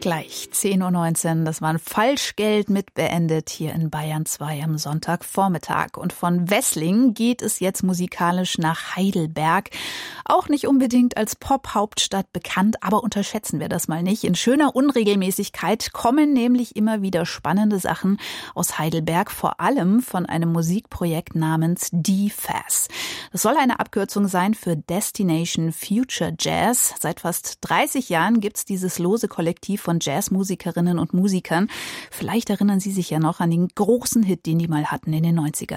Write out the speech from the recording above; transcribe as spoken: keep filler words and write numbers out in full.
Gleich zehn Uhr neunzehn, das war ein Falschgeld mit beendet hier in Bayern zwei am Sonntagvormittag. Und von Wessling geht es jetzt musikalisch nach Heidelberg. Auch nicht unbedingt als Pop-Hauptstadt bekannt, aber unterschätzen wir das mal nicht. In schöner Unregelmäßigkeit kommen nämlich immer wieder spannende Sachen aus Heidelberg, vor allem von einem Musikprojekt namens D F A S. Das soll eine Abkürzung sein für Destination Future Jazz. Seit fast dreißig Jahren gibt's dieses lose Kollektiv von Jazzmusikerinnen und Musikern. Vielleicht erinnern Sie sich ja noch an den großen Hit, den die mal hatten in den neunzigern.